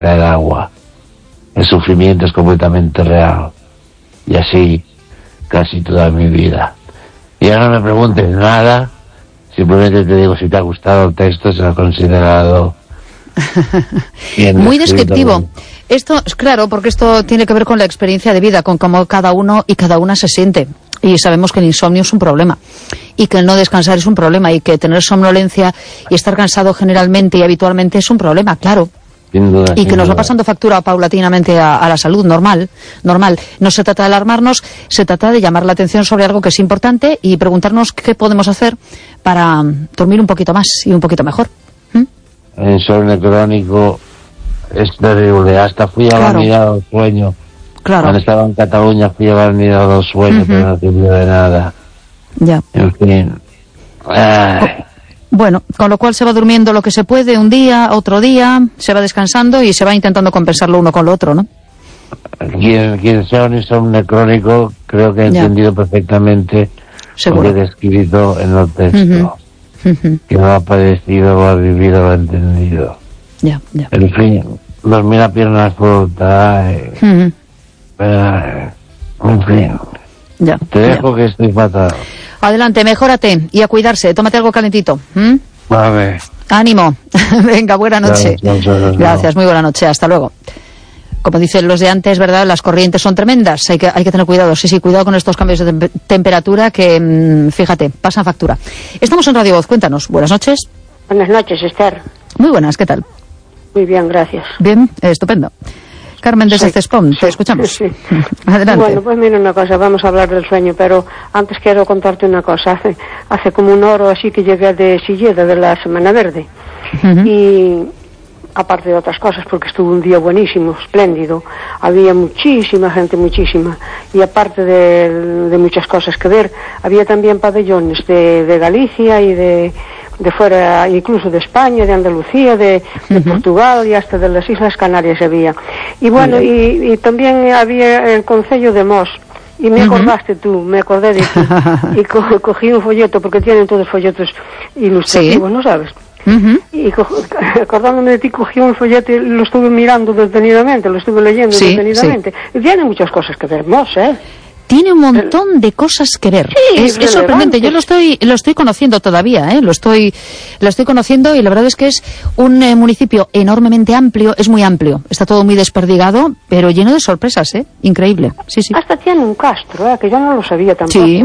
el agua. El sufrimiento es completamente real. Y así casi toda mi vida. Y ahora no me preguntes nada, simplemente te digo, si te ha gustado el texto, se lo ha considerado bien muy descrito. descriptivo. Esto es claro, porque esto tiene que ver con la experiencia de vida, con cómo cada uno y cada una se siente. Y sabemos que el insomnio es un problema, y que el no descansar es un problema, y que tener somnolencia y estar cansado generalmente y habitualmente es un problema, claro. Sin duda, Y que sin nos va duda. pasando factura paulatinamente a la salud, normal. No se trata de alarmarnos, se trata de llamar la atención sobre algo que es importante y preguntarnos qué podemos hacer para dormir un poquito más y un poquito mejor. El insomnio crónico es terrible. Hasta fui a la mirada del sueño. Claro. Cuando estaba en Cataluña fui a la mirada del sueño, pero no sirvió de nada. Ya. En fin. Ay. Bueno, con lo cual se va durmiendo lo que se puede un día, otro día, se va descansando y se va intentando compensarlo uno con lo otro, ¿no? Quien sea un insomnio crónico, creo que ha entendido perfectamente Seguro. lo que he descrito en el texto. Que lo ha padecido, lo ha vivido, lo ha entendido. Ya. En fin, dormir a piernas sueltas. En fin. Ya. Te dejo que estoy fatal. Adelante, mejórate y a cuidarse. Tómate algo calentito. Vale. Ánimo. Venga, buena noche. Gracias, muy buena noche. Hasta luego. Como dicen los de antes, ¿verdad? Las corrientes son tremendas. Hay que tener cuidado. Sí, cuidado con estos cambios de temperatura que, fíjate, pasan factura. Estamos en Radio Voz. Cuéntanos. Buenas noches. Buenas noches, Esther. Muy buenas. ¿Qué tal? Muy bien, gracias. Bien, estupendo. Carmen desde Cespón, te escuchamos. Sí. Adelante. Bueno, pues mira una cosa, vamos a hablar del sueño, pero antes quiero contarte una cosa. Hace como una hora o así que llegué de Silleda, de la Semana Verde. Y aparte de otras cosas, porque estuvo un día buenísimo, espléndido, había muchísima gente, muchísima, y aparte de muchas cosas que ver, había también pabellones de Galicia y de fuera, incluso de España, de Andalucía, de Portugal y hasta de las Islas Canarias había. Y bueno, y también había el Concello de Mos. Y me acordaste tú, me acordé de ti. Y cogí un folleto, porque tienen todos folletos ilustrativos, ¿no sabes? Y acordándome de ti, cogí un folleto y lo estuve mirando detenidamente, lo estuve leyendo detenidamente. Y tiene muchas cosas que ver, Mos, Tiene un montón de cosas que ver. Sí, es sorprendente. Yo lo estoy conociendo todavía, lo estoy conociendo, y la verdad es que es un municipio enormemente amplio, es muy amplio. Está todo muy desperdigado, pero lleno de sorpresas, increíble. Sí. Hasta tiene un castro, que yo no lo sabía tampoco. Sí.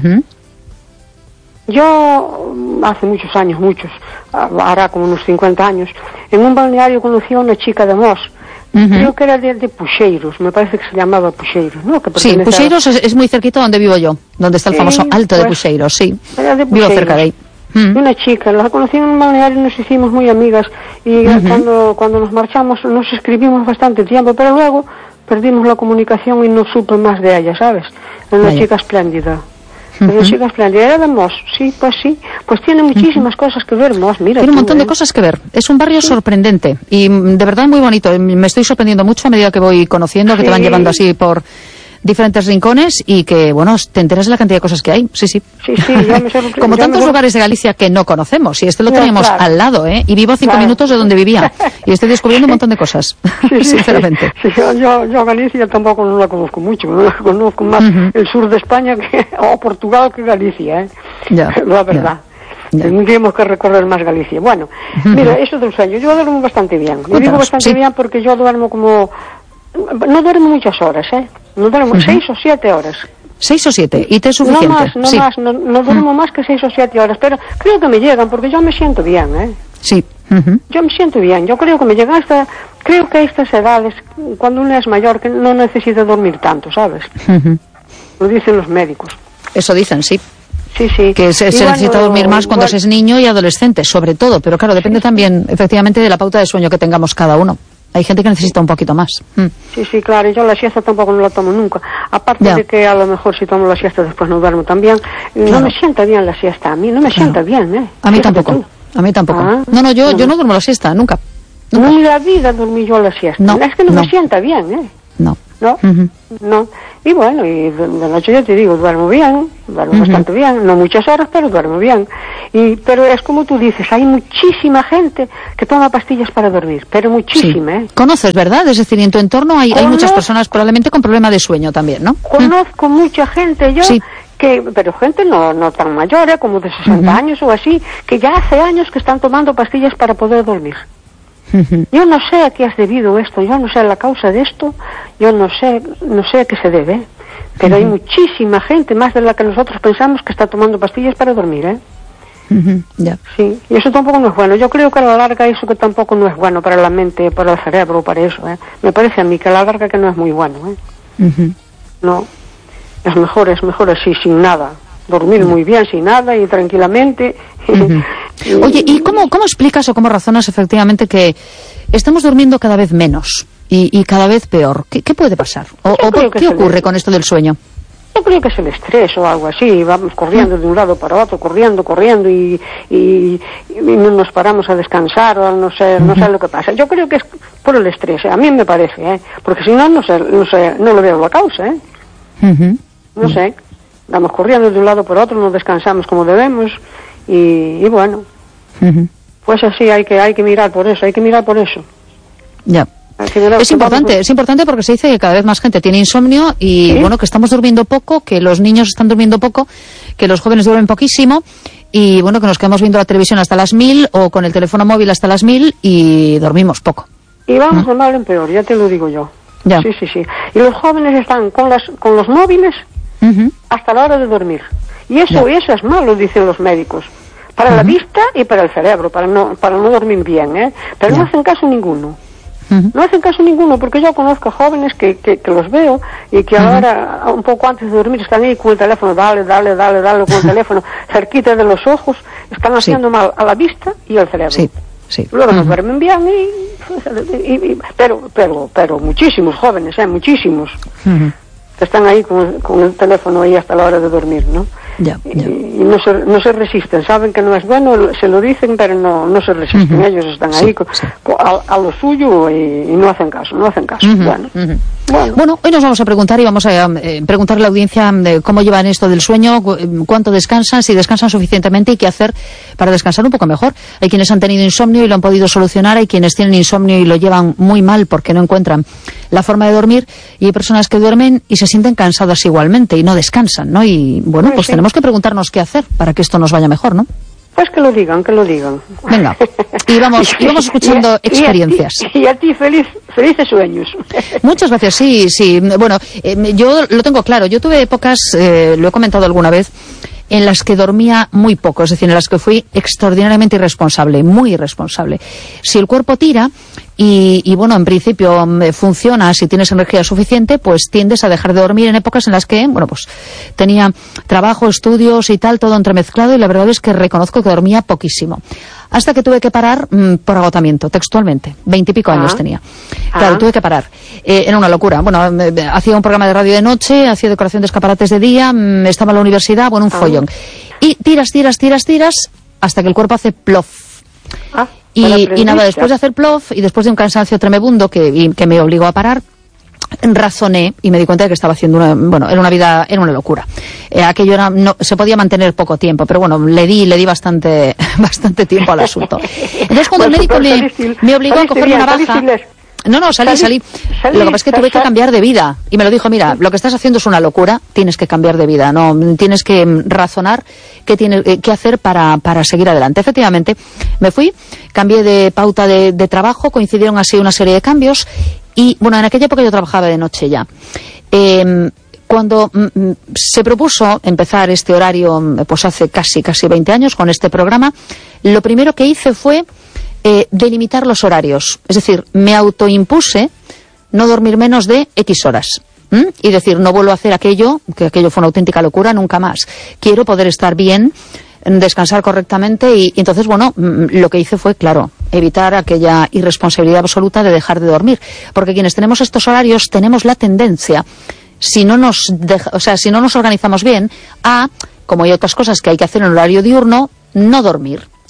Yo, hace muchos años, hará como unos 50 años, en un balneario conocí a una chica de Mos. Creo que era de Puxeiros, me parece que se llamaba Puxeiros, ¿no? Sí, Puxeiros es muy cerquito donde vivo yo, donde está el famoso Alto de Puxeiros, sí. Vivo cerca de ahí. Una chica, la conocí en un balneario y nos hicimos muy amigas, y cuando nos marchamos nos escribimos bastante tiempo, pero luego perdimos la comunicación y no supe más de ella, ¿sabes? Era una chica espléndida. Una chica espléndida, era de Mos, pues tiene muchísimas cosas que ver, Mos, mira. Tiene un montón de cosas que ver, es un barrio sorprendente y de verdad muy bonito. Me estoy sorprendiendo mucho a medida que voy conociendo, que te van llevando así por diferentes rincones y que, bueno, te enteras de la cantidad de cosas que hay. Sí, ya me sorprende. Como tantos lugares de Galicia que no conocemos, y lo teníamos al lado, y vivo a 5 minutos de donde vivía, y estoy descubriendo un montón de cosas, sinceramente. Sí, yo Galicia tampoco no la conozco mucho, conozco más el sur de España o Portugal que Galicia, la verdad. Tendríamos que recorrer más Galicia. Bueno, mira, eso del sueño, yo duermo bastante bien. Yo digo bastante bien porque yo duermo como... No duermo muchas horas, no duermo 6 o 7 horas. 6 o 7, ¿y te es suficiente? No duermo más que 6 o 7 horas, pero creo que me llegan porque yo me siento bien, Sí. Yo me siento bien, yo creo que me llegan creo que a estas edades, cuando uno es mayor, que no necesita dormir tanto, ¿sabes? Lo dicen los médicos. Eso dicen, sí. Sí. Que se necesita dormir más cuando se es niño y adolescente, sobre todo, pero claro, depende también, efectivamente, de la pauta de sueño que tengamos cada uno. Hay gente que necesita un poquito más. Sí, claro, yo la siesta tampoco no la tomo nunca. Aparte de que a lo mejor si tomo la siesta después no duermo tan bien. No me sienta bien la siesta, a mí no me sienta bien, A mí tampoco. No, yo no duermo la siesta, nunca. Ni la vida dormí yo la siesta. Es que no me sienta bien, No. ¿no? No. Y bueno, y de noche yo te digo, duermo bien, duermo bastante bien, no muchas horas, pero duermo bien. Pero es como tú dices, hay muchísima gente que toma pastillas para dormir, pero muchísima, sí. Conoces, ¿verdad? Es decir, en tu entorno hay muchas personas probablemente con problema de sueño también, ¿no? Conozco mucha gente, pero gente no tan mayor, como de 60 años o así, que ya hace años que están tomando pastillas para poder dormir. Yo no sé a qué has debido esto, yo no sé la causa de esto, yo no sé a qué se debe, pero hay muchísima gente, más de la que nosotros pensamos, que está tomando pastillas para dormir, Sí, y eso tampoco no es bueno. Yo creo que a la larga eso que tampoco no es bueno para la mente, para el cerebro, para eso, Me parece a mí que a la larga que no es muy bueno, No, es mejor así, sin nada. Dormir muy bien, sin nada y tranquilamente. Oye, ¿y cómo explicas o cómo razonas efectivamente que estamos durmiendo cada vez menos y cada vez peor? ¿Qué puede pasar? ¿O qué ocurre con esto del sueño? Yo creo que es el estrés o algo así. Vamos corriendo de un lado para otro, corriendo y no nos paramos a descansar o no sé lo que pasa. Yo creo que es por el estrés, a mí me parece, porque si no, no le veo la causa, No sé. Vamos corriendo de un lado para otro, no descansamos como debemos y bueno, pues así hay que mirar por eso, Ya. Es importante porque se dice que cada vez más gente tiene insomnio y bueno, que estamos durmiendo poco, que los niños están durmiendo poco, que los jóvenes duermen poquísimo y bueno, que nos quedamos viendo la televisión hasta las 1000 o con el teléfono móvil hasta las 1000 y dormimos poco. Y vamos de mal en peor, ya te lo digo yo. Ya. Sí. Y los jóvenes están con los móviles hasta la hora de dormir. Y eso es malo, dicen los médicos. Para la vista y para el cerebro, para no dormir bien, Pero no hacen caso ninguno. No hacen caso ninguno, porque yo conozco jóvenes que los veo y que ahora, un poco antes de dormir, están ahí con el teléfono, dale con el teléfono, cerquita de los ojos, están haciendo mal a la vista y al cerebro. Sí. Luego no duermen bien pero muchísimos jóvenes, muchísimos. Que están ahí con el teléfono ahí hasta la hora de dormir, ¿no? Ya. Y no se resisten, saben que no es bueno, se lo dicen, pero no se resisten. Ellos están ahí a lo suyo y no hacen caso. Bueno, hoy nos vamos a preguntar y vamos a preguntarle a la audiencia de cómo llevan esto del sueño, cuánto descansan, si descansan suficientemente y qué hacer para descansar un poco mejor. Hay quienes han tenido insomnio y lo han podido solucionar, hay quienes tienen insomnio y lo llevan muy mal porque no encuentran la forma de dormir, y hay personas que duermen y se sienten cansadas igualmente y no descansan, ¿no? Y bueno, pues tenemos que preguntarnos qué hacer para que esto nos vaya mejor, ¿no? Pues que lo digan. Venga, y vamos escuchando experiencias. Y a ti, felices sueños. Muchas gracias, sí. Bueno, yo lo tengo claro. Yo tuve épocas, lo he comentado alguna vez, en las que dormía muy poco, es decir, en las que fui extraordinariamente muy irresponsable. Si el cuerpo tira y bueno, en principio funciona, si tienes energía suficiente, pues tiendes a dejar de dormir en épocas en las que, bueno, pues tenía trabajo, estudios y tal, todo entremezclado, y la verdad es que reconozco que dormía poquísimo. Hasta que tuve que parar por agotamiento, textualmente. 20 y pico años tenía. Claro, tuve que parar. Era una locura. Bueno, hacía un programa de radio de noche, hacía decoración de escaparates de día, estaba en la universidad, bueno, un follón. Y tiras, hasta que el cuerpo hace plof. Y nada, después de hacer plof y después de un cansancio tremebundo que me obligó a parar, razoné y me di cuenta de que estaba haciendo era una locura. Aquello se podía mantener poco tiempo, pero bueno, le di bastante tiempo al asunto. Entonces cuando el médico me obligó a coger una baja. No, salí. Lo que pasa es que tuve que cambiar de vida. Y me lo dijo, mira, lo que estás haciendo es una locura, tienes que cambiar de vida, no tienes que razonar qué hacer para seguir adelante. Efectivamente, me fui, cambié de pauta de trabajo, coincidieron así una serie de cambios. Y bueno, en aquella época yo trabajaba de noche ya. Cuando se propuso empezar este horario, pues hace casi 20 años con este programa, lo primero que hice fue delimitar los horarios. Es decir, me autoimpuse no dormir menos de X horas. Y decir, no vuelvo a hacer aquello, que aquello fue una auténtica locura, nunca más. Quiero poder estar bien, descansar correctamente y entonces, bueno, lo que hice fue, claro, evitar aquella irresponsabilidad absoluta de dejar de dormir. Porque quienes tenemos estos horarios tenemos la tendencia, si no nos organizamos bien, como hay otras cosas que hay que hacer en horario diurno, no dormir.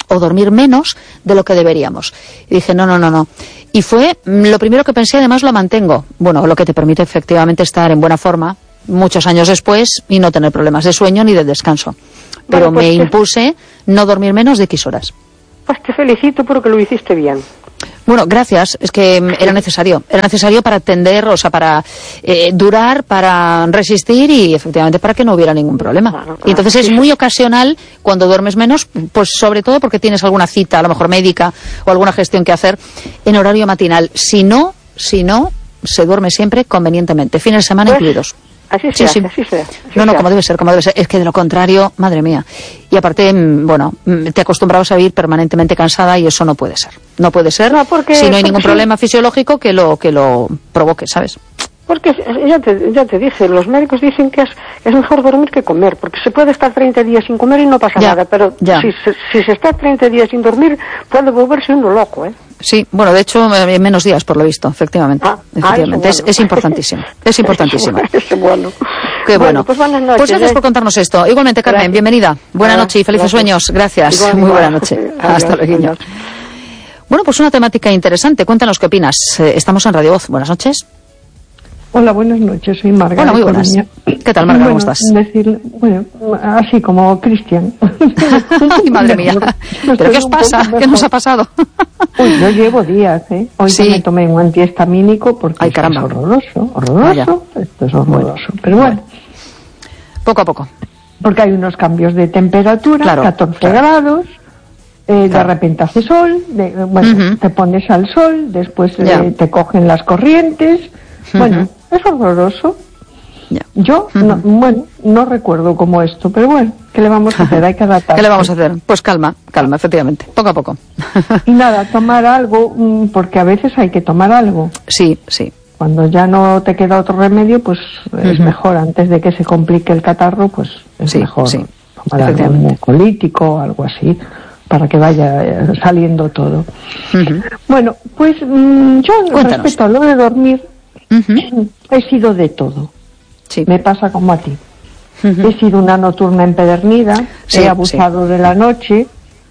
o dormir menos de lo que deberíamos. Y dije, no. Y fue lo primero que pensé, además lo mantengo. Bueno, lo que te permite efectivamente estar en buena forma muchos años después y no tener problemas de sueño ni de descanso. Pero me impuse no dormir menos de X horas. Pues te felicito porque lo hiciste bien. Bueno, gracias. Es que era necesario para atender, o sea, para durar, para resistir y efectivamente para que no hubiera ningún problema. Claro. Y entonces es muy ocasional cuando duermes menos, pues sobre todo porque tienes alguna cita, a lo mejor médica o alguna gestión que hacer en horario matinal. Si no, se duerme siempre convenientemente, fines de semana incluidos. Así sea. Como debe ser. Es que de lo contrario, madre mía. Y aparte, te acostumbrabas a vivir permanentemente cansada y eso no puede ser. No puede ser si no hay ningún problema fisiológico que lo provoque, ¿sabes? Porque ya te dije, los médicos dicen que es mejor dormir que comer, porque se puede estar 30 días sin comer y no pasa nada, pero si se está 30 días sin dormir, puede volverse uno loco, ¿eh? Sí, bueno, de hecho, menos días, por lo visto, efectivamente. Efectivamente. Bueno. Es importantísimo. Es importantísimo. Bueno. Qué bueno. Pues buenas noches. Pues gracias por contarnos esto. Igualmente, Carmen, gracias. Bienvenida. Buenas noches y felices sueños. Gracias. Muy buena noche. Hasta luego. Bueno, pues una temática interesante. Cuéntanos qué opinas. Estamos en Radio Voz. Buenas noches. Hola, buenas noches, soy Marga. Hola, muy buenas. ¿Qué tal, Marga? ¿Cómo estás? Así como Cristian. Ay, madre mía. ¿Pero qué os pasa? ¿Qué nos ha pasado? Uy, yo llevo días, ¿eh? Hoy me tomé un antihistamínico porque es horroroso. Esto es horroroso. Pero bueno. Poco a poco. Porque hay unos cambios de temperatura, 14 grados. De repente hace sol, te pones al sol, después te cogen las corrientes. Bueno, es horroroso. Yo no recuerdo como esto, pero bueno, ¿qué le vamos a hacer? Hay que adaptarse. ¿Qué le vamos a hacer? Pues calma, efectivamente, poco a poco. Y nada, tomar algo, porque a veces hay que tomar algo. Sí. Cuando ya no te queda otro remedio, pues es mejor, antes de que se complique el catarro, pues es mejor tomar algo mucolítico, algo así, para que vaya saliendo todo. Bueno, pues yo respecto a lo de dormir, he sido de todo. Me pasa como a ti. He sido una nocturna empedernida, he abusado de la noche,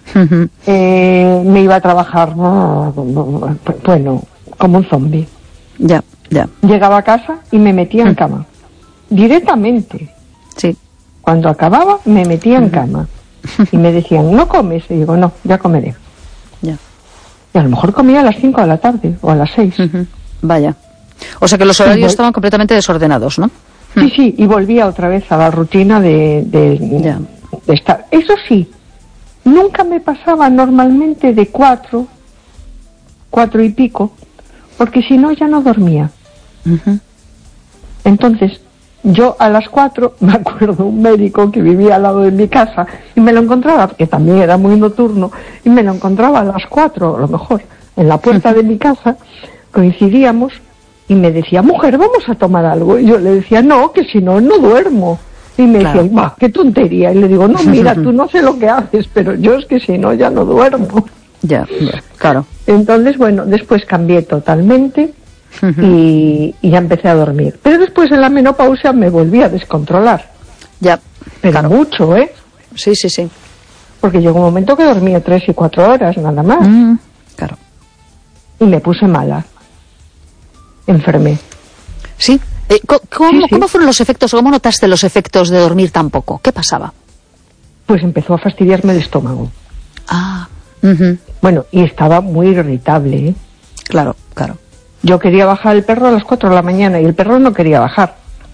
me iba a trabajar, como un zombie. Llegaba a casa y me metía en cama. Directamente. Cuando acababa, me metía en cama. Y me decían, ¿no comes? Y digo, no, ya comeré. Y a lo mejor comía a las 5 de la tarde o a las 6. Vaya. O sea que los horarios estaban completamente desordenados, ¿no? Sí, y volvía otra vez a la rutina de estar. Eso sí, nunca me pasaba normalmente de 4 y pico, porque si no ya no dormía. Entonces, yo a las 4, me acuerdo un médico que vivía al lado de mi casa, y me lo encontraba, que también era muy nocturno, y me lo encontraba a las 4, a lo mejor, en la puerta de mi casa, coincidíamos, y me decía, mujer, vamos a tomar algo. Y yo le decía, no, que si no, no duermo. Y me decía, qué tontería. Y le digo, no, mira, tú no sé lo que haces, pero yo es que si no, ya no duermo. Claro. Entonces, bueno, después cambié totalmente y ya empecé a dormir. Pero después en la menopausia me volví a descontrolar. Pero mucho, ¿eh? Sí. Porque llegó un momento que dormía 3 y 4 horas, nada más. Claro. Y me puse mala. Enfermé. Sí. ¿Cómo fueron los efectos? ¿Cómo notaste los efectos de dormir tan poco? ¿Qué pasaba? Pues empezó a fastidiarme el estómago. Bueno, y estaba muy irritable, ¿eh? Claro. Yo quería bajar el perro a las 4 de la mañana y el perro no quería bajar.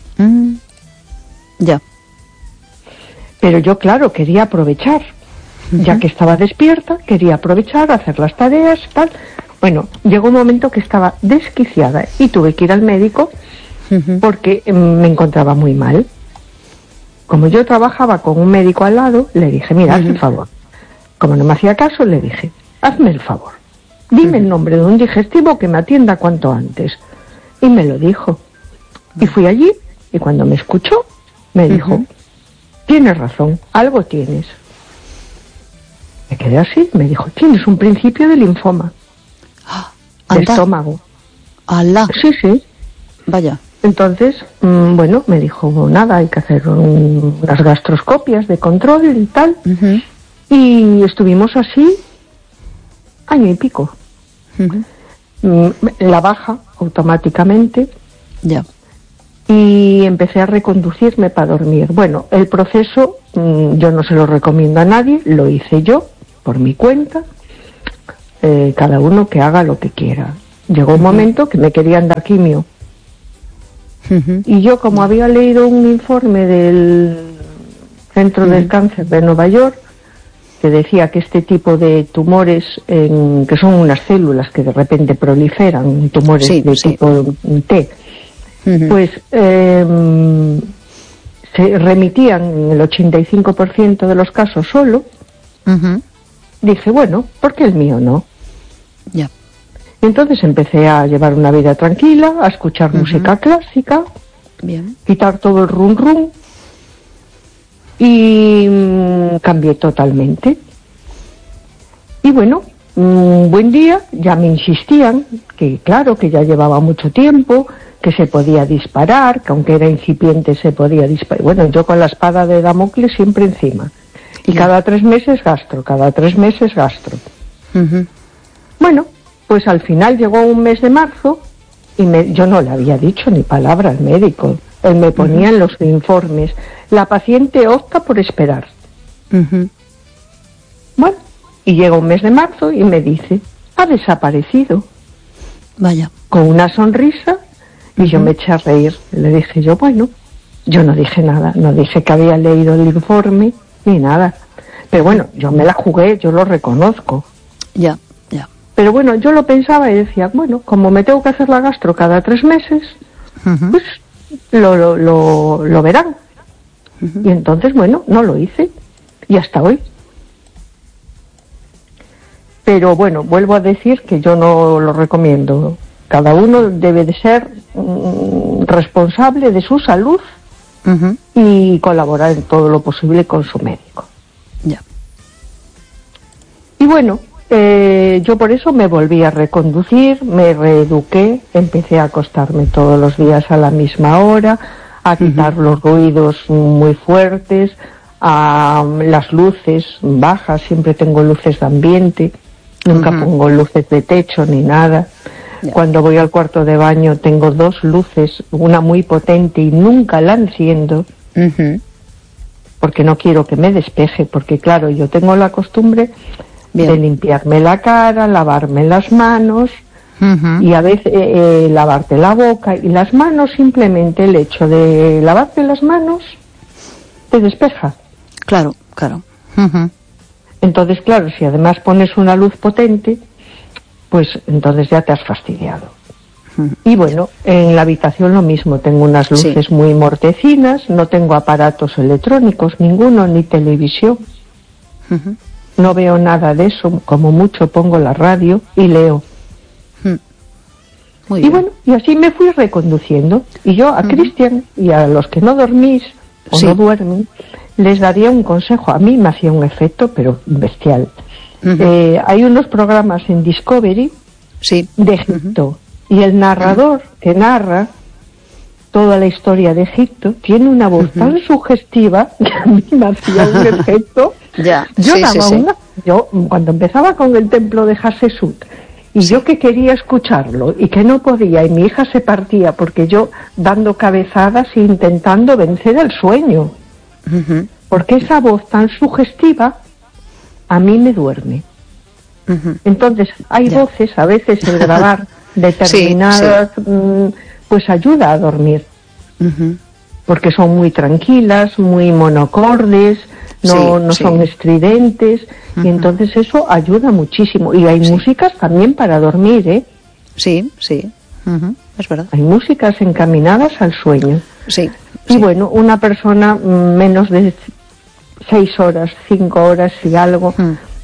Pero yo, claro, quería aprovechar. Ya que estaba despierta, quería aprovechar, hacer las tareas, tal. Bueno, llegó un momento que estaba desquiciada y tuve que ir al médico porque me encontraba muy mal. Como yo trabajaba con un médico al lado, le dije, mira, hazme el favor. Como no me hacía caso, le dije, hazme el favor. Dime el nombre de un digestivo que me atienda cuanto antes. Y me lo dijo. Y fui allí y cuando me escuchó, me dijo, tienes razón, algo tienes. Me quedé así, me dijo, tienes un principio de linfoma. De estómago. ¡Hala! Sí. Vaya. Entonces, bueno, me dijo, nada, hay que hacer unas gastroscopias de control y tal. Y estuvimos así año y pico. La baja automáticamente. Ya. Y empecé a reconducirme para dormir. Bueno, el proceso yo no se lo recomiendo a nadie, lo hice yo por mi cuenta, cada uno que haga lo que quiera. Llegó un momento que me querían dar quimio y yo, como había leído un informe del Centro del Cáncer de Nueva York que decía que este tipo de tumores, que son unas células que de repente proliferan, tumores tipo T, pues se remitían en el 85% de los casos solo. Dije, bueno, ¿por qué el mío no? Ya. Entonces empecé a llevar una vida tranquila, a escuchar música clásica, quitar todo el rum rum, y cambié totalmente. Y bueno, un buen día ya me insistían que claro, que ya llevaba mucho tiempo, que se podía disparar, que aunque era incipiente se podía disparar. Bueno, yo con la espada de Damocles siempre encima. Y cada 3 meses gastro, cada 3 meses gastro. Bueno, pues al final llegó un mes de marzo y yo no le había dicho ni palabra al médico. Él me ponía en los informes, la paciente opta por esperar. Bueno, y llega un mes de marzo y me dice, ha desaparecido. Vaya. Con una sonrisa, y yo me eché a reír. Le dije yo, bueno, yo no dije nada, no dije que había leído el informe, ni nada. Pero bueno, yo me la jugué, yo lo reconozco. Ya. Pero bueno, yo lo pensaba y decía, bueno, como me tengo que hacer la gastro cada 3 meses, pues lo verán. Y entonces, bueno, no lo hice. Y hasta hoy. Pero bueno, vuelvo a decir que yo no lo recomiendo. Cada uno debe de ser responsable de su salud y colaborar en todo lo posible con su médico. Ya. Y bueno, yo por eso me volví a reconducir, me reeduqué, empecé a acostarme todos los días a la misma hora, a quitar los ruidos muy fuertes, a las luces bajas, siempre tengo luces de ambiente, nunca pongo luces de techo ni nada. Cuando voy al cuarto de baño tengo 2 luces, una muy potente y nunca la enciendo, porque no quiero que me despeje, porque claro, yo tengo la costumbre de limpiarme la cara, lavarme las manos y a veces lavarte la boca y las manos. Simplemente el hecho de lavarte las manos te despeja. Claro. Entonces, claro, si además pones una luz potente, pues entonces ya te has fastidiado. Y bueno, en la habitación lo mismo, tengo unas luces muy mortecinas, no tengo aparatos electrónicos, ninguno, ni televisión. No veo nada de eso, como mucho pongo la radio y leo. Muy y bien. Bueno, y así me fui reconduciendo. Y yo a Cristian y a los que no dormís o no duermen, les daría un consejo. A mí me hacía un efecto, pero bestial. Hay unos programas en Discovery de Egipto, y el narrador que narra toda la historia de Egipto tiene una voz tan sugestiva que a mí me hacía un efecto. Yo cuando empezaba con el templo de Hatshepsut y yo que quería escucharlo y que no podía, y mi hija se partía porque yo dando cabezadas e intentando vencer el sueño, porque esa voz tan sugestiva a mí me duerme. Entonces hay voces, a veces el grabar determinadas pues ayuda a dormir, porque son muy tranquilas, muy monocordes, no son estridentes, y entonces eso ayuda muchísimo. Y hay músicas también para dormir, ¿eh? Sí, es verdad. Hay músicas encaminadas al sueño. Y bueno, una persona menos de 6 horas, 5 horas y algo,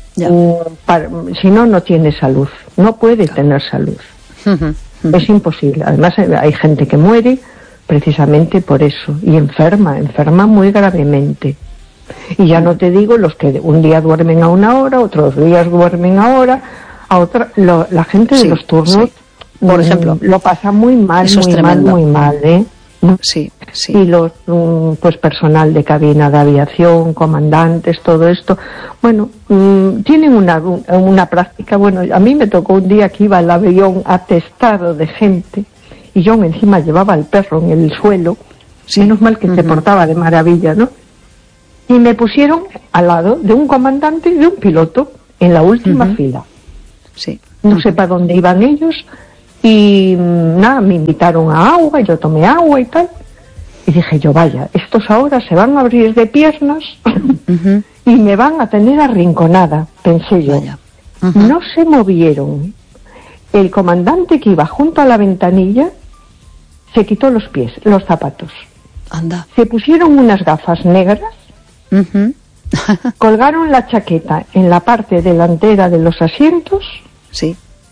si no tiene salud, no puede tener salud. Es imposible. Además hay gente que muere precisamente por eso, y enferma muy gravemente. Y ya no te digo los que un día duermen a una hora, otros días duermen a hora, a otra. La gente de los turnos, por ejemplo, lo pasa muy mal, muy mal, ¿eh? Sí, sí. Y los pues personal de cabina de aviación, comandantes, todo esto, bueno, tienen una práctica. Bueno, a mí me tocó un día que iba el avión atestado de gente y yo encima llevaba al perro en el suelo, menos mal que se portaba de maravilla, ¿no? Y me pusieron al lado de un comandante y de un piloto en la última fila. Sí. No sé para dónde iban ellos. Y nada, me invitaron a agua, yo tomé agua y tal. Y dije yo, vaya, estos ahora se van a abrir de piernas y me van a tener arrinconada, pensé yo. No se movieron. El comandante que iba junto a la ventanilla se quitó los zapatos. Anda. Se pusieron unas gafas negras, colgaron la chaqueta en la parte delantera de los asientos. Sí.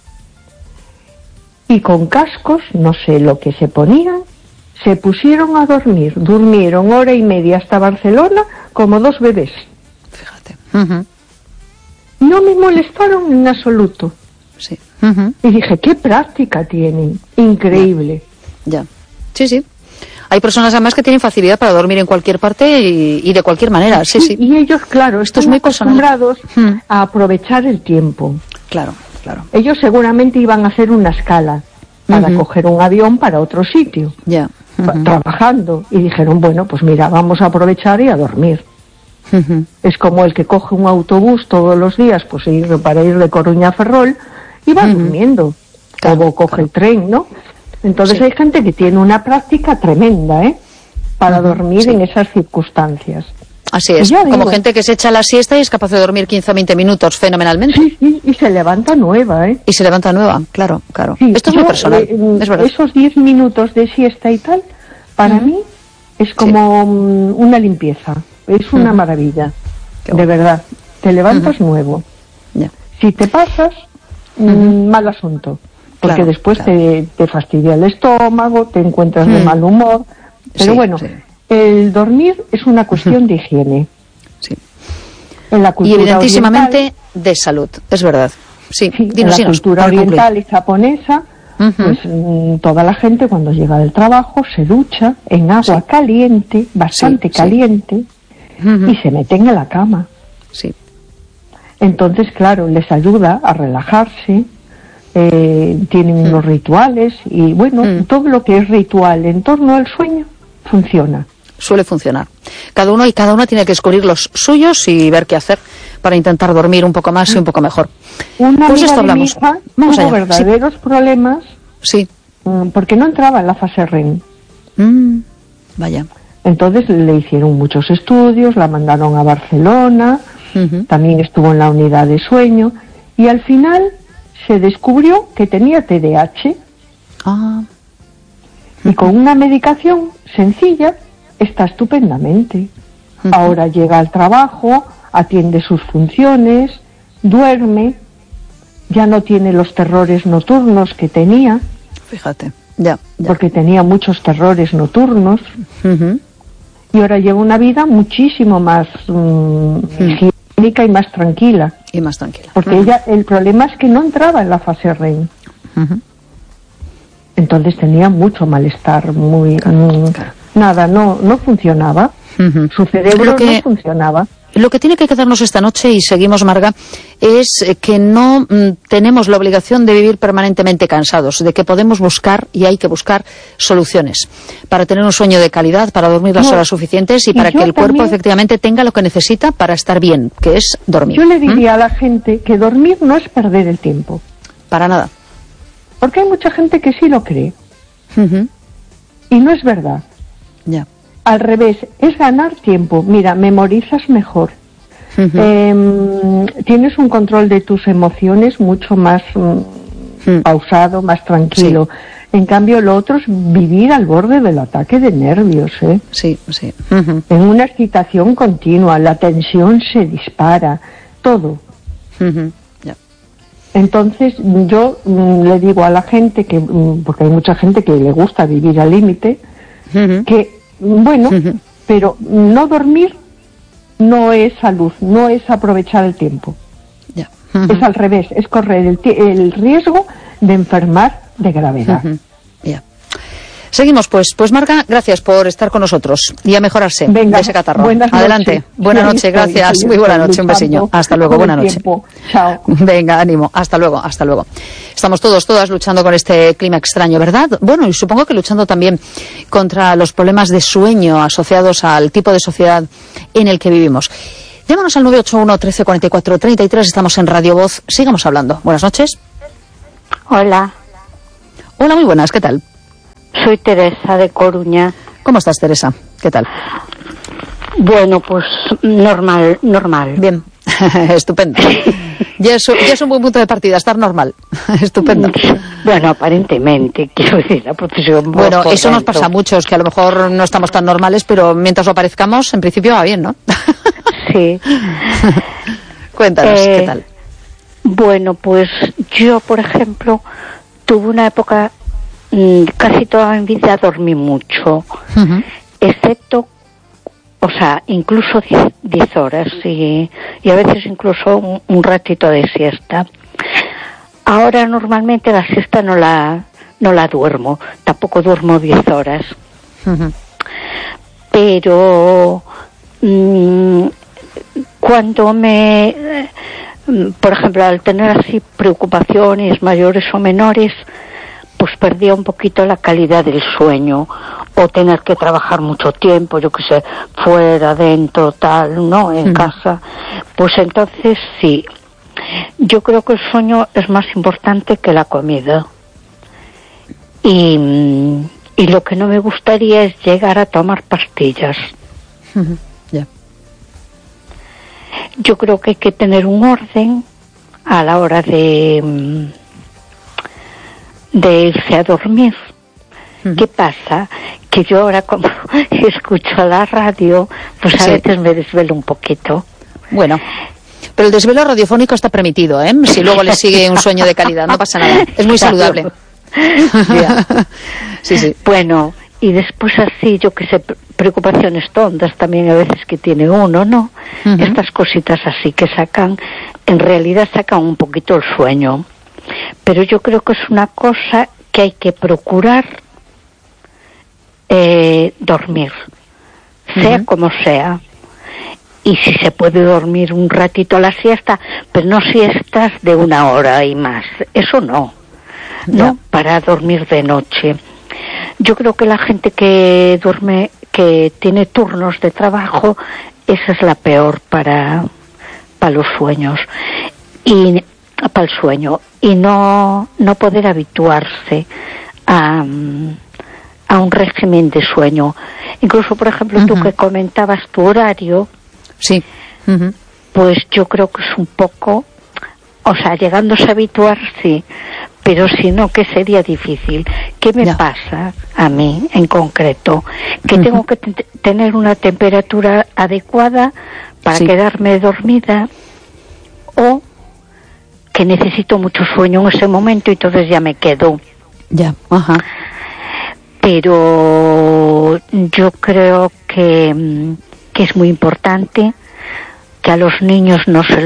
Y con cascos, no sé lo que se ponían, se pusieron a dormir. Durmieron 1:30 hasta Barcelona como 2 bebés. Fíjate. No me molestaron en absoluto. Sí. Y dije, qué práctica tienen. Increíble. Ya. Sí, sí. Hay personas además que tienen facilidad para dormir en cualquier parte y de cualquier manera. Sí, sí. Y ellos, claro, están muy acostumbrados a aprovechar el tiempo. Claro. Claro. Ellos seguramente iban a hacer una escala para coger un avión para otro sitio, trabajando, y dijeron, bueno, pues mira, vamos a aprovechar y a dormir. Es como el que coge un autobús todos los días pues para ir de Coruña a Ferrol y va durmiendo, o coge el tren, ¿no? Entonces hay gente que tiene una práctica tremenda, para dormir en esas circunstancias. Así es, como gente que se echa la siesta y es capaz de dormir 15 o 20 minutos fenomenalmente. Sí, y se levanta nueva, Y se levanta nueva, claro. Sí, esto es muy personal, es verdad. Esos 10 minutos de siesta y tal, para mí, es como una limpieza, es una maravilla, de verdad. Te levantas nuevo. Si te pasas, mal asunto, porque después te fastidia el estómago, te encuentras de mal humor, pero bueno... El dormir es una cuestión de higiene. Sí. En la cultura y evidentísimamente oriental, de salud, es verdad. Sí, en la cultura oriental y japonesa, pues toda la gente cuando llega del trabajo se ducha en agua caliente, bastante caliente, y se meten en la cama. Sí. Entonces, claro, les ayuda a relajarse, tienen unos rituales, y bueno, todo lo que es ritual en torno al sueño funciona. Suele funcionar. Cada uno tiene que descubrir los suyos y ver qué hacer para intentar dormir un poco más y un poco mejor. Una amiga de mi hija tuvo verdaderos problemas porque no entraba en la fase REM. Vaya. Entonces le hicieron muchos estudios, la mandaron a Barcelona, también estuvo en la unidad de sueño y al final se descubrió que tenía TDAH. Y con una medicación sencilla está estupendamente. Ahora llega al trabajo, atiende sus funciones, duerme, ya no tiene los terrores nocturnos que tenía. Fíjate, ya. Porque tenía muchos terrores nocturnos. Y ahora lleva una vida muchísimo más higiénica y más tranquila. Porque ella, el problema es que no entraba en la fase REM. Entonces tenía mucho malestar, nada, no funcionaba. Su cerebro no funcionaba. Lo que tiene que quedarnos esta noche, y seguimos, Marga, es que no tenemos la obligación de vivir permanentemente cansados, de que podemos buscar, y hay que buscar, soluciones para tener un sueño de calidad, para dormir las horas suficientes y para que el cuerpo efectivamente tenga lo que necesita para estar bien, que es dormir. Yo le diría a la gente que dormir no es perder el tiempo. Para nada. Porque hay mucha gente que sí lo cree. Y no es verdad. Ya. Al revés, es ganar tiempo. Mira, memorizas mejor. Tienes un control de tus emociones mucho más pausado, más tranquilo. En cambio, lo otro es vivir al borde del ataque de nervios, Sí. En una excitación continua, la tensión se dispara, todo. Entonces, yo le digo a la gente que, porque hay mucha gente que le gusta vivir al límite, que, bueno, pero no dormir no es salud, no es aprovechar el tiempo. Es al revés, es correr el riesgo de enfermar de gravedad. Seguimos, pues Marga, gracias por estar con nosotros y a mejorarse de ese catarro. Adelante. Buenas noches, gracias. Muy buena noche, un besiño. Hasta luego, buena noche. Chao. Venga, ánimo. Hasta luego. Estamos todas luchando con este clima extraño, ¿verdad? Bueno, y supongo que luchando también contra los problemas de sueño asociados al tipo de sociedad en el que vivimos. Llámanos al 981 13 44 33. Estamos en Radio Voz. Sigamos hablando. Buenas noches. Hola. Hola, muy buenas. ¿Qué tal? Soy Teresa de Coruña. ¿Cómo estás, Teresa? ¿Qué tal? Bueno, pues normal. Bien, estupendo. Ya es un buen punto de partida, estar normal. Estupendo. Bueno, aparentemente, quiero decir, la procesión... Bueno, eso nos pasa a muchos, que a lo mejor no estamos tan normales, pero mientras lo parezcamos, en principio va bien, ¿no? Sí. Cuéntanos, ¿qué tal? Bueno, pues yo, por ejemplo, tuve una época... casi toda mi vida dormí mucho, excepto, o sea, incluso 10 horas y a veces incluso un ratito de siesta. Ahora normalmente la siesta no la duermo, tampoco duermo 10 horas. Pero cuando por ejemplo, al tener así preocupaciones mayores o menores, pues perdía un poquito la calidad del sueño, o tener que trabajar mucho tiempo, yo qué sé, fuera, dentro, tal, ¿no? En casa. Pues entonces sí, yo creo que el sueño es más importante que la comida. Y lo que no me gustaría es llegar a tomar pastillas. Yeah. Yo creo que hay que tener un orden a la hora de irse a dormir. ¿Qué pasa? Que yo ahora, como escucho la radio, pues a veces me desvelo un poquito. Bueno, pero el desvelo radiofónico está permitido, ¿eh? Si luego le sigue un sueño de calidad, no pasa nada. Es muy saludable. Sí. Bueno, y después así, yo que sé, preocupaciones tontas también a veces que tiene uno, ¿no? Estas cositas así que en realidad sacan un poquito el sueño. Pero yo creo que es una cosa que hay que procurar dormir, sea como sea. Y si se puede dormir un ratito a la siesta, pero no siestas de 1 hora y más. Eso no, para dormir de noche. Yo creo que la gente que duerme, que tiene turnos de trabajo, esa es la peor para los sueños. Y para el sueño, y no poder habituarse a un régimen de sueño. Incluso, por ejemplo, tú que comentabas tu horario, sí, pues yo creo que es un poco, o sea, llegándose a habituar, sí, pero si no, que sería difícil. ¿Qué me pasa a mí en concreto? Que tengo que tener una temperatura adecuada para quedarme dormida, o que necesito mucho sueño en ese momento y entonces ya me quedo. Pero yo creo que es muy importante que a los niños no se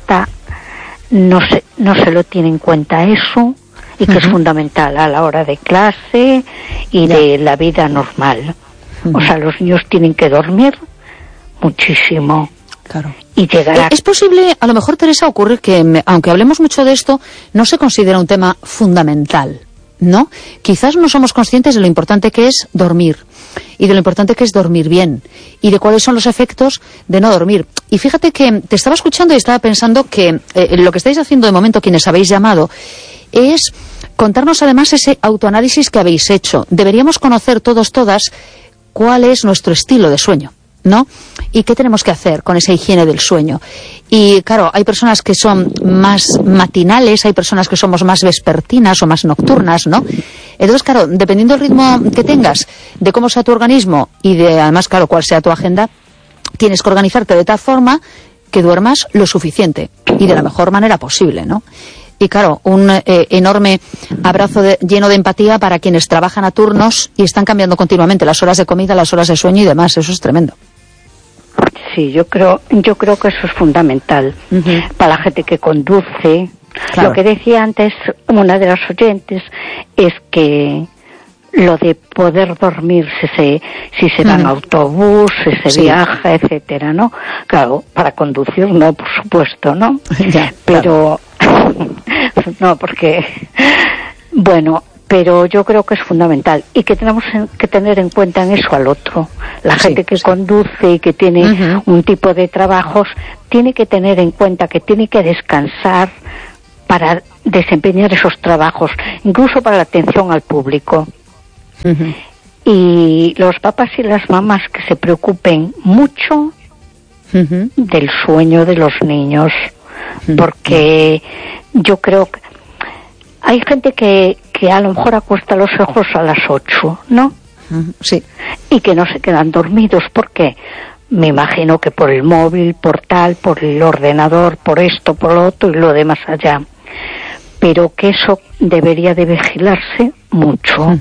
lo tiene en cuenta eso, y que es fundamental a la hora de clase y de la vida normal. O sea, los niños tienen que dormir muchísimo. Claro. Y llegar Es posible, a lo mejor, Teresa, ocurre que, aunque hablemos mucho de esto, no se considera un tema fundamental, ¿no? Quizás no somos conscientes de lo importante que es dormir, y de lo importante que es dormir bien, y de cuáles son los efectos de no dormir. Y fíjate que te estaba escuchando y estaba pensando que lo que estáis haciendo de momento, quienes habéis llamado, es contarnos además ese autoanálisis que habéis hecho. Deberíamos conocer todas, cuál es nuestro estilo de sueño, ¿no? ¿Y qué tenemos que hacer con esa higiene del sueño? Y claro, hay personas que son más matinales, hay personas que somos más vespertinas o más nocturnas, ¿no? Entonces, claro, dependiendo del ritmo que tengas, de cómo sea tu organismo y de, además, claro, cuál sea tu agenda, tienes que organizarte de tal forma que duermas lo suficiente y de la mejor manera posible, ¿no? Y claro, un enorme abrazo lleno de empatía para quienes trabajan a turnos y están cambiando continuamente las horas de comida, las horas de sueño y demás. Eso es tremendo. Sí, yo creo que eso es fundamental para la gente que conduce. Claro. Lo que decía antes una de las oyentes es que lo de poder dormir si se da en autobús, si se viaja, etcétera, ¿no? Claro, para conducir no, por supuesto, ¿no? Ya, pero no, porque bueno, pero yo creo que es fundamental y que tenemos que tener en cuenta en eso al otro. La gente que conduce y que tiene un tipo de trabajos tiene que tener en cuenta que tiene que descansar para desempeñar esos trabajos, incluso para la atención al público. Y los papás y las mamás que se preocupen mucho del sueño de los niños, porque yo creo que hay gente que a lo mejor acuesta los ojos a las 8, ¿no? Sí. Y que no se quedan dormidos. ¿Por qué? Me imagino que por el móvil, por tal, por el ordenador, por esto, por lo otro y lo de más allá. Pero que eso debería de vigilarse mucho.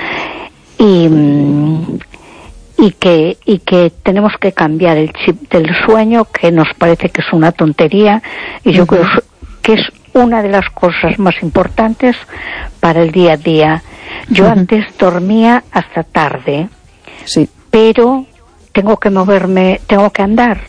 Y que tenemos que cambiar el chip del sueño, que nos parece que es una tontería, y yo creo que es una de las cosas más importantes para el día a día. Yo antes dormía hasta tarde, pero tengo que moverme, tengo que andar,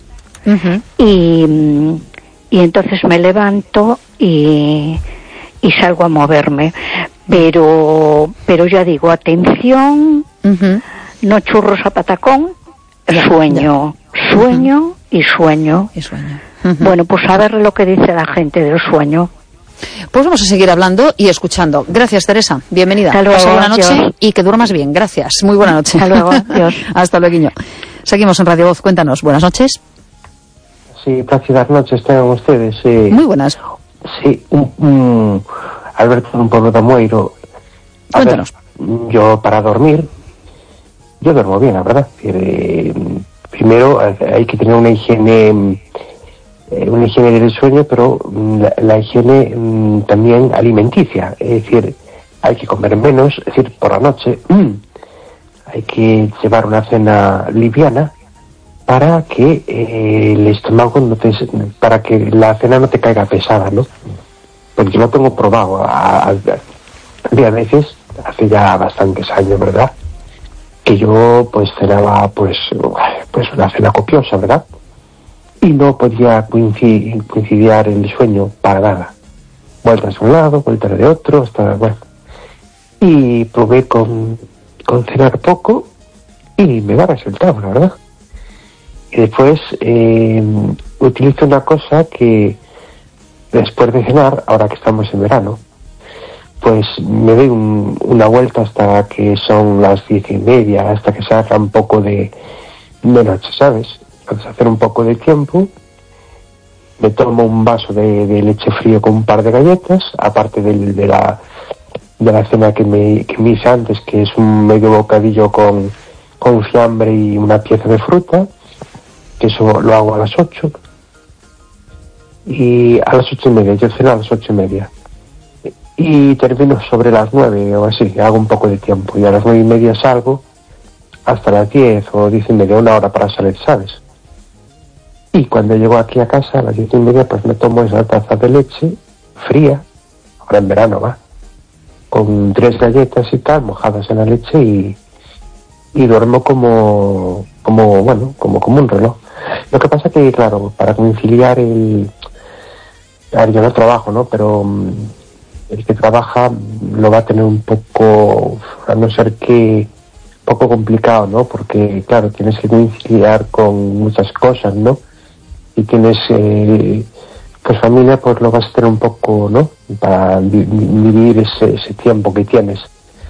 y entonces me levanto y salgo a moverme, pero ya digo, atención, no churros a patacón, sueño y sueño. Bueno, pues a ver lo que dice la gente del sueño. Pues vamos a seguir hablando y escuchando. Gracias, Teresa. Bienvenida. Hasta luego. Pasa buena noche Adiós. y que duermas bien. Gracias. Muy buena noche. Hasta luego. Adiós. Hasta luego. Seguimos en Radio Voz. Cuéntanos. Buenas noches. Sí, plácidas noches tengan ustedes. Muy buenas. Sí, Alberto, un pueblo de Amoeiro. Cuéntanos. Yo para dormir, yo duermo bien, la verdad. Primero hay que tener una higiene del sueño, pero la higiene también alimenticia. Es decir, hay que comer menos, es decir, por la noche hay que llevar una cena liviana para que el estómago para que la cena no te caiga pesada, ¿no? Porque yo lo tengo probado. Había veces, hace ya bastantes años, ¿verdad?, que yo pues cenaba pues una cena copiosa, ¿verdad?, y no podía coincidir el sueño para nada. Vueltas de un lado, vueltas de otro, hasta, bueno. Y probé con cenar poco y me da resultado, la verdad. Y después utilizo una cosa que después de cenar, ahora que estamos en verano, pues me doy una vuelta hasta que son las 10:30, hasta que se haga un poco de noche, ¿sabes? Entonces hacer un poco de tiempo, me tomo un vaso de leche fría con un par de galletas, aparte de la cena que me hice antes, que es un medio bocadillo con fiambre y una pieza de fruta, que eso lo hago a las 8, y a las 8:30, yo ceno a las 8:30. Y termino sobre las 9 o así, hago un poco de tiempo, y a las 9:30 salgo hasta las 10 o 10:30, una hora para salir, ¿sabes? Y cuando llego aquí a casa a las 10:30, pues me tomo esa taza de leche fría, ahora en verano va, con 3 galletas y tal, mojadas en la leche, y duermo como un reloj. Lo que pasa que, claro, para conciliar yo no trabajo, ¿no?, pero el que trabaja lo va a tener un poco, a no ser que, poco complicado, ¿no?, porque, claro, tienes que conciliar con muchas cosas, ¿no?, y tienes, pues familia, pues lo vas a tener un poco, ¿no?, para vivir ese tiempo que tienes.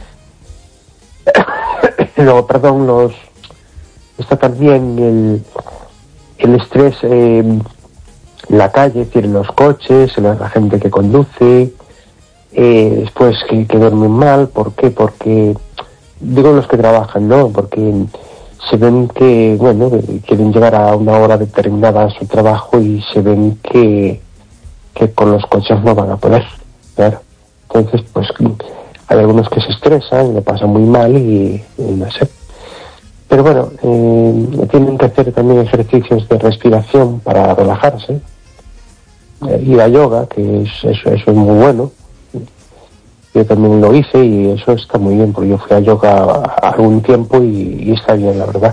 Luego, perdón, está también el estrés en la calle, es decir, en los coches, en la gente que conduce, después que duermen mal. ¿Por qué? Porque, digo los que trabajan, ¿no?, porque se ven que, bueno, quieren llegar a una hora determinada a su trabajo y se ven que con los coches no van a poder, claro. Entonces, pues hay algunos que se estresan, lo pasan muy mal y no sé. Pero bueno, tienen que hacer también ejercicios de respiración para relajarse. Ir a yoga, que eso es muy bueno. yo también lo hice y eso está muy bien, porque yo fui a yoga algún tiempo y está bien, la verdad.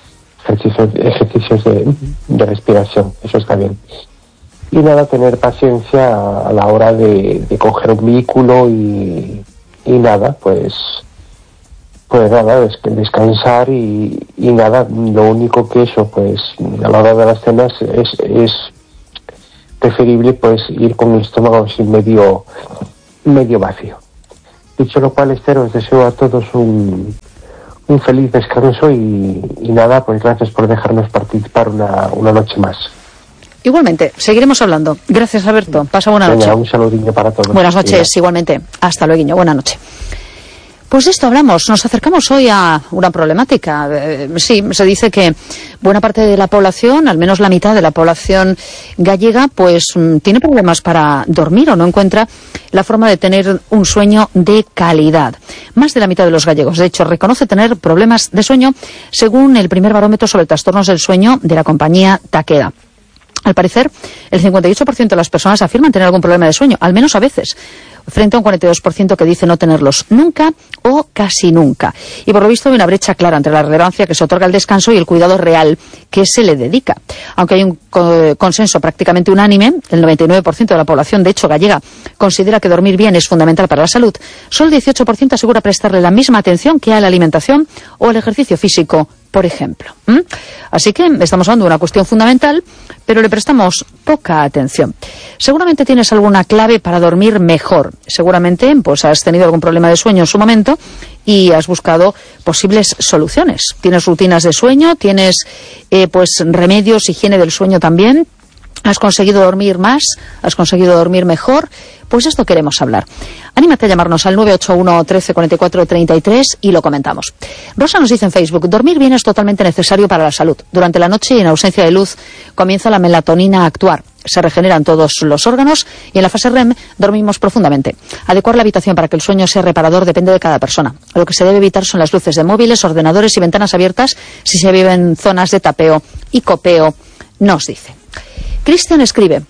Ejercicios de respiración, eso está bien. Y nada, tener paciencia a la hora de coger un vehículo y nada, pues nada, descansar y nada, lo único que eso, pues a la hora de las cenas es preferible pues ir con el estómago así medio vacío. Dicho lo cual, Esther, os deseo a todos un feliz descanso y nada, pues gracias por dejarnos participar una noche más. Igualmente, seguiremos hablando. Gracias, Alberto. Pasa buena noche. Un saludinho para todos. Buenas noches, igualmente. Hasta luego, buena noche. Pues de esto hablamos. Nos acercamos hoy a una problemática. Sí, se dice que buena parte de la población, al menos la mitad de la población gallega, pues tiene problemas para dormir o no encuentra la forma de tener un sueño de calidad. Más de la mitad de los gallegos, de hecho, reconoce tener problemas de sueño, según el primer barómetro sobre trastornos del sueño de la compañía Takeda. Al parecer, el 58% de las personas afirman tener algún problema de sueño, al menos a veces, frente a un 42% que dice no tenerlos nunca o casi nunca. Y por lo visto hay una brecha clara entre la relevancia que se otorga al descanso y el cuidado real que se le dedica. Aunque hay un consenso prácticamente unánime, el 99% de la población, de hecho gallega, considera que dormir bien es fundamental para la salud, solo el 18% asegura prestarle la misma atención que a la alimentación o al ejercicio físico, por ejemplo. Así que estamos hablando de una cuestión fundamental, pero le prestamos poca atención. Seguramente tienes alguna clave para dormir mejor. Seguramente pues has tenido algún problema de sueño en su momento y has buscado posibles soluciones. Tienes rutinas de sueño, tienes pues remedios, higiene del sueño también. ¿Has conseguido dormir más? ¿Has conseguido dormir mejor? Pues esto queremos hablar. Anímate a llamarnos al 981 13 44 33 y lo comentamos. Rosa nos dice en Facebook: dormir bien es totalmente necesario para la salud. Durante la noche y en ausencia de luz comienza la melatonina a actuar. Se regeneran todos los órganos y en la fase REM dormimos profundamente. Adecuar la habitación para que el sueño sea reparador depende de cada persona. Lo que se debe evitar son las luces de móviles, ordenadores y ventanas abiertas si se vive en zonas de tapeo y copeo, nos dice. Cristian escribe: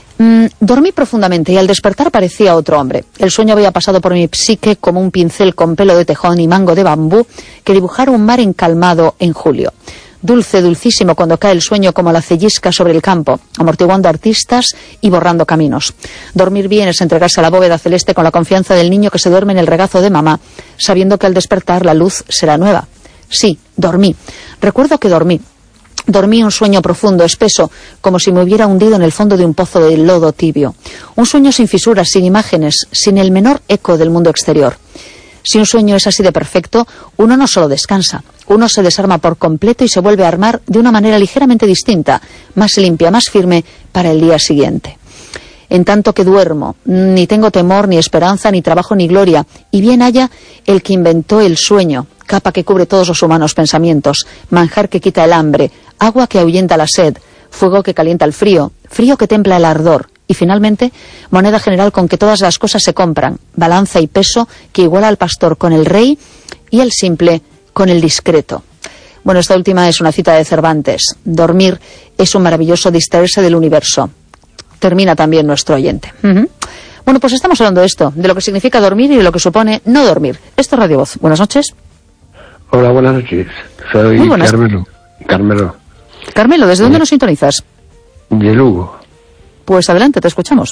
dormí profundamente y al despertar parecía otro hombre. El sueño había pasado por mi psique como un pincel con pelo de tejón y mango de bambú que dibujara un mar encalmado en julio. Dulce, dulcísimo cuando cae el sueño como la cellisca sobre el campo, amortiguando artistas y borrando caminos. Dormir bien es entregarse a la bóveda celeste con la confianza del niño que se duerme en el regazo de mamá, sabiendo que al despertar la luz será nueva. Sí, dormí. Recuerdo que dormí. Dormí un sueño profundo, espeso, como si me hubiera hundido en el fondo de un pozo de lodo tibio. Un sueño sin fisuras, sin imágenes, sin el menor eco del mundo exterior. Si un sueño es así de perfecto, uno no solo descansa, uno se desarma por completo y se vuelve a armar de una manera ligeramente distinta, más limpia, más firme para el día siguiente. En tanto que duermo, ni tengo temor, ni esperanza, ni trabajo, ni gloria, y bien haya el que inventó el sueño, capa que cubre todos los humanos pensamientos, manjar que quita el hambre, agua que ahuyenta la sed, fuego que calienta el frío, frío que templa el ardor, y finalmente, moneda general con que todas las cosas se compran, balanza y peso que iguala al pastor con el rey y el simple con el discreto. Bueno, esta última es una cita de Cervantes. Dormir es un maravilloso distraerse del universo. Termina también nuestro oyente. Bueno, pues estamos hablando de esto, de lo que significa dormir y de lo que supone no dormir. Esto es Radio Voz. Buenas noches. Hola, buenas noches. Soy Muy buenas. Carmelo. Carmelo, ¿desde dónde nos sintonizas? De Lugo. Pues adelante, te escuchamos.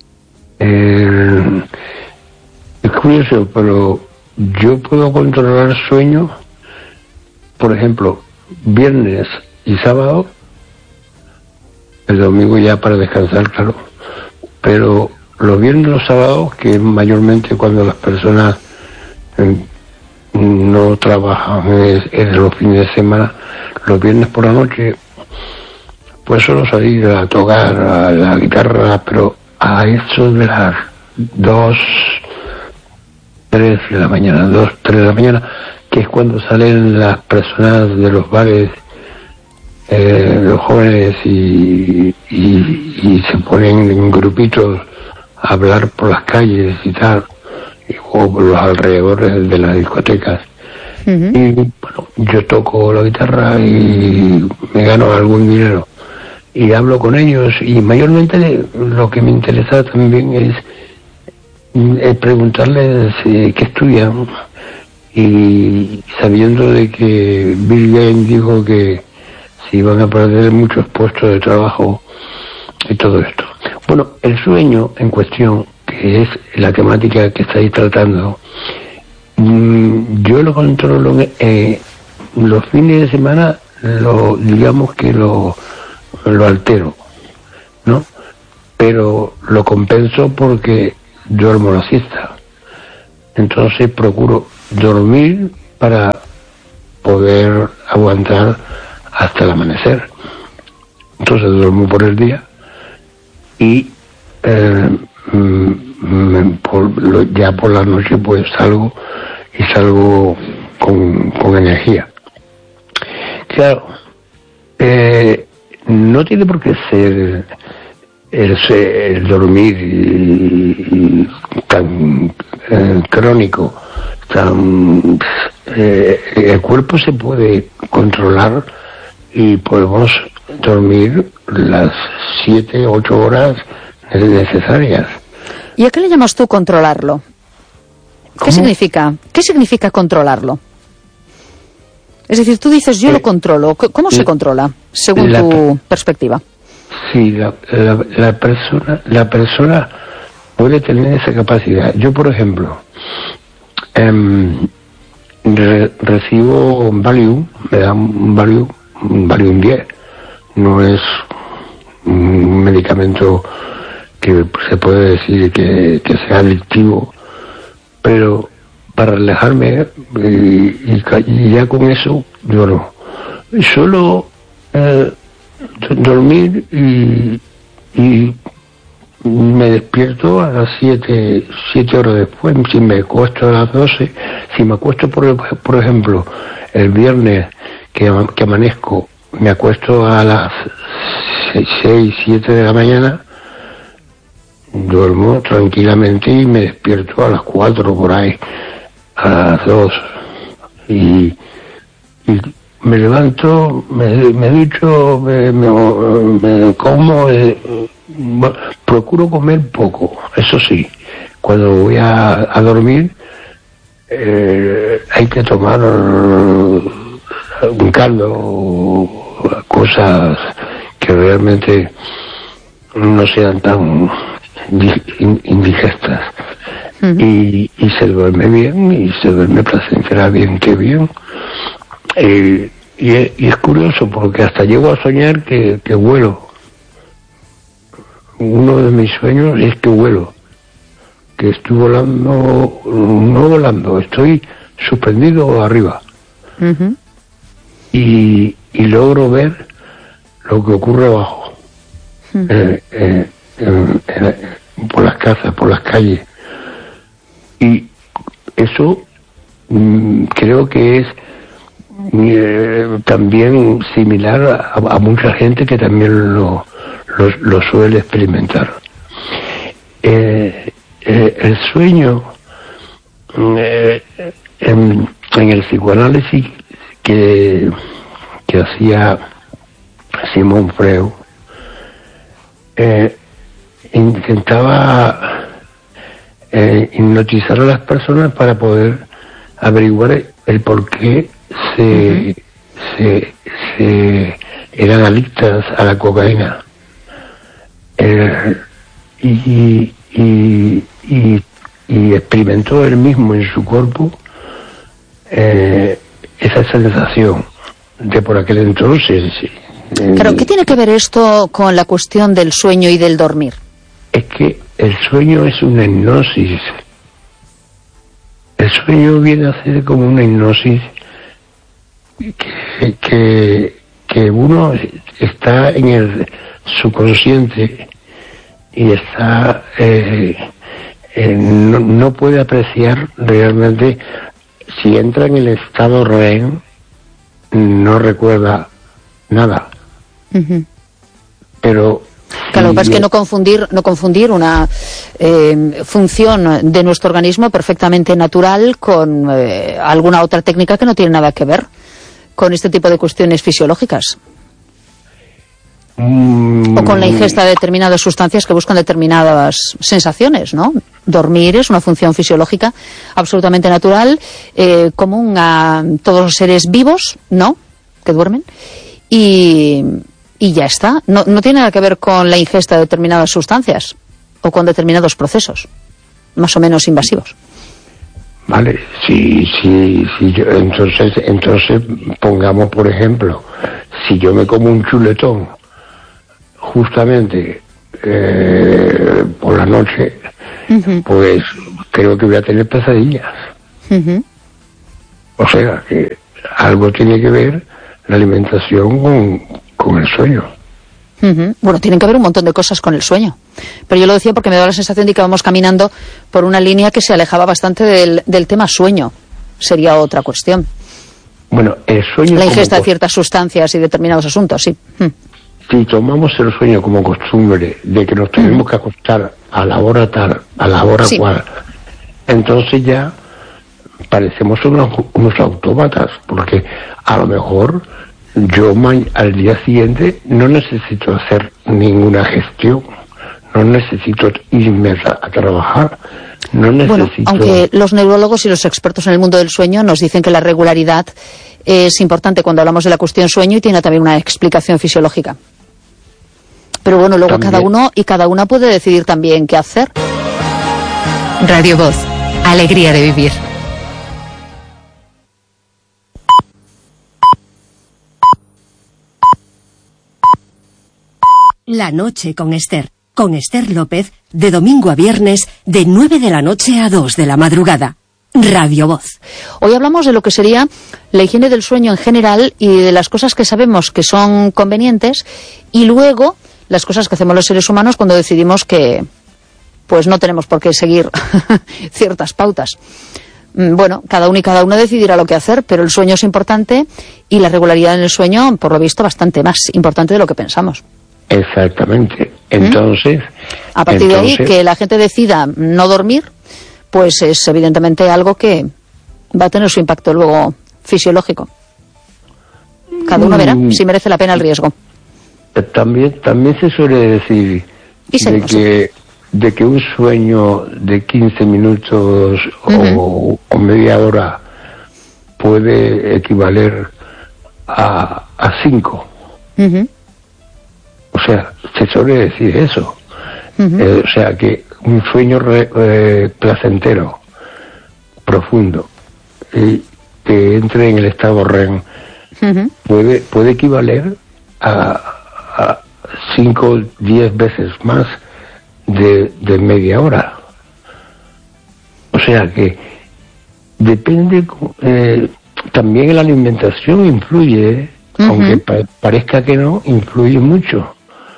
Es curioso, pero yo puedo controlar sueño, por ejemplo, viernes y sábado, el domingo ya para descansar, claro, pero los viernes y los sábados, que es mayormente cuando las personas no trabajan en los fines de semana, los viernes por la noche, pues suelo salir a tocar a la guitarra, pero a eso de las 2, 3 de la mañana, 2, 3 de la mañana, que es cuando salen las personas de los bares, los jóvenes, y se ponen en grupitos a hablar por las calles y tal, o por los alrededores de las discotecas. Y bueno, yo toco la guitarra y me gano algún dinero y hablo con ellos, y mayormente lo que me interesa también es preguntarles qué estudian, y sabiendo de que Bill Gates dijo que se iban a perder muchos puestos de trabajo y todo esto. Bueno, el sueño en cuestión, que es la temática que estáis tratando, yo lo controlo los fines de semana, digamos que lo altero, ¿no? Pero lo compenso porque duermo la siesta. Entonces procuro dormir para poder aguantar hasta el amanecer. Entonces duermo por el día y ya por la noche pues salgo con energía. Claro, no tiene por qué ser el dormir tan crónico, el cuerpo se puede controlar y podemos dormir las 7, 8 horas necesarias. ¿Y a qué le llamas tú controlarlo? ¿Qué significa? ¿Qué significa controlarlo? Es decir, tú dices, yo lo controlo. ¿Cómo se controla, según tu perspectiva? Sí, la persona puede tener esa capacidad. Yo, por ejemplo, recibo un Valium, me dan un Valium 10. No es un medicamento que se puede decir que sea adictivo, pero para relajarme y ya con eso duermo. Solo dormir y me despierto a las 7 horas después. Si me acuesto a las 12, si me acuesto por ejemplo el viernes que amanezco, me acuesto a las 6, 7 de la mañana, duermo tranquilamente y me despierto a las 4 por ahí, a las 2, y me levanto, me ducho, me como, procuro comer poco, eso sí. Cuando voy a dormir hay que tomar un caldo, cosas que realmente no sean tan indigestas. Y se duerme bien, y se duerme placenteramente bien. Y es curioso porque hasta llego a soñar que vuelo. Uno de mis sueños es que vuelo, que estoy volando, no volando, estoy suspendido arriba. Y logro ver lo que ocurre abajo, por las casas, por las calles. Y eso creo que es también similar a mucha gente que también lo suele experimentar. El sueño, en el psicoanálisis que hacía Sigmund Freud, intentaba hipnotizar a las personas para poder averiguar el por qué se eran adictas a la cocaína, y experimentó él mismo en su cuerpo esa sensación de por aquel entonces. Claro, ¿qué tiene que ver esto con la cuestión del sueño y del dormir? Es que el sueño es una hipnosis. El sueño viene a ser como una hipnosis que uno está en el subconsciente y está no puede apreciar realmente. Si entra en el estado REM, no recuerda nada. Pero claro, lo que pasa es que no confundir una función de nuestro organismo perfectamente natural con alguna otra técnica que no tiene nada que ver con este tipo de cuestiones fisiológicas. O con la ingesta de determinadas sustancias que buscan determinadas sensaciones, ¿no? Dormir es una función fisiológica absolutamente natural, común a todos los seres vivos, ¿no?, que duermen, y ya está. No tiene nada que ver con la ingesta de determinadas sustancias o con determinados procesos más o menos invasivos. Vale, sí, yo, entonces pongamos, por ejemplo, si yo me como un chuletón justamente por la noche, pues creo que voy a tener pesadillas. O sea, que algo tiene que ver la alimentación con el sueño. Bueno, tienen que ver un montón de cosas con el sueño. Pero yo lo decía porque me da la sensación de que vamos caminando por una línea que se alejaba bastante del tema sueño. Sería otra cuestión. Bueno, el sueño... La ingesta de ciertas sustancias y determinados asuntos, sí. Si tomamos el sueño como costumbre de que nos tenemos que acostar a la hora tal, a la hora cual, entonces ya parecemos unos autómatas, porque a lo mejor yo al día siguiente no necesito hacer ninguna gestión, no necesito irme a trabajar, no necesito... Bueno, aunque los neurólogos y los expertos en el mundo del sueño nos dicen que la regularidad es importante cuando hablamos de la cuestión sueño y tiene también una explicación fisiológica. Pero bueno, luego también cada uno y cada una puede decidir también qué hacer. Radio Voz, alegría de vivir. La noche con Esther López, de domingo a viernes, de 9 de la noche a 2 de la madrugada. Radio Voz. Hoy hablamos de lo que sería la higiene del sueño en general y de las cosas que sabemos que son convenientes y luego las cosas que hacemos los seres humanos cuando decidimos que pues no tenemos por qué seguir ciertas pautas. Bueno, cada uno y cada una decidirá lo que hacer, pero el sueño es importante y la regularidad en el sueño, por lo visto, bastante más importante de lo que pensamos. Exactamente. Entonces... A partir de ahí, que la gente decida no dormir, pues es evidentemente algo que va a tener su impacto luego fisiológico. Cada uno verá si merece la pena el riesgo. También se suele decir de que un sueño de 15 minutos o media hora puede equivaler a 5. O sea, se suele decir eso. O sea, que un sueño placentero, profundo, que entre en el estado REM, puede equivaler a 5 o 10 veces más de media hora. O sea que depende, también la alimentación influye, aunque parezca que no, influye mucho.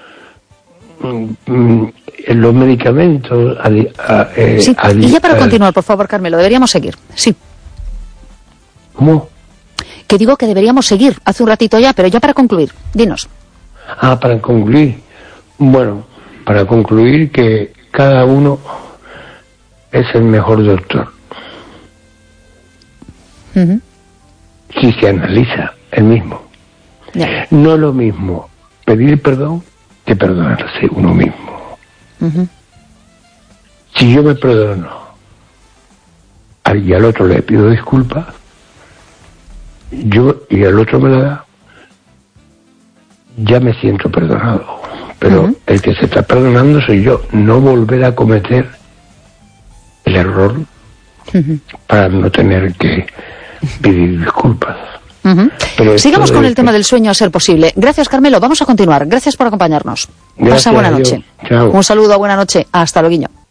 Los medicamentos... y ya para continuar, por favor, Carmelo, deberíamos seguir. Sí. ¿Cómo? Que digo que deberíamos seguir, hace un ratito ya, pero ya para concluir, dinos. Para concluir. Bueno, para concluir que cada uno es el mejor doctor. Si se analiza el mismo. No es lo mismo pedir perdón que perdonarse uno mismo. Si yo me perdono y al otro le pido disculpas, y el otro me la da, ya me siento perdonado. Pero el que se está perdonando soy yo. No volver a cometer el error para no tener que pedir disculpas. Sigamos con el tema del sueño a ser posible. Gracias, Carmelo. Vamos a continuar. Gracias por acompañarnos. Pasa buena noche. Chao. Un saludo, buena noche. Hasta luego.